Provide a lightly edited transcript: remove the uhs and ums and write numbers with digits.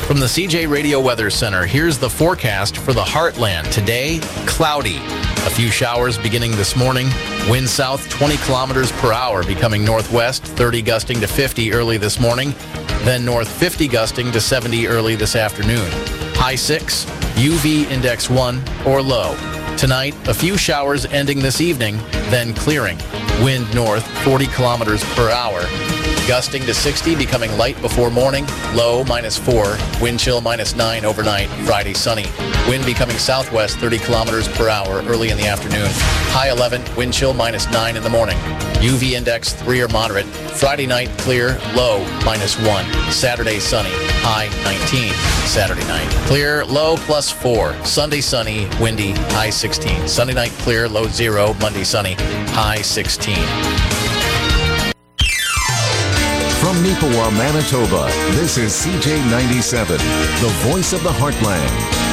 From the CJ Radio Weather Center, here's the forecast for the Heartland. Today, cloudy. A few showers beginning this morning. Wind south 20 kilometers per hour, becoming northwest 30 gusting to 50 early this morning. Then north 50 gusting to 70 early this afternoon. High 6, UV index 1 or low. Tonight, a few showers ending this evening, then clearing. Wind north 40 kilometers per hour. Gusting to 60, becoming light before morning. Low -4. Wind chill -9 overnight. Friday sunny. Wind becoming southwest 30 kilometers per hour early in the afternoon. High 11. Wind chill -9 in the morning. UV index 3 or moderate. Friday night clear. Low -1. Saturday sunny. High 19. Saturday night clear. Low +4. Sunday sunny. Windy. High 16. Sunday night clear. Low 0. Monday sunny. High 16. From Neepawa, Manitoba, this is CJ97, the voice of the Heartland.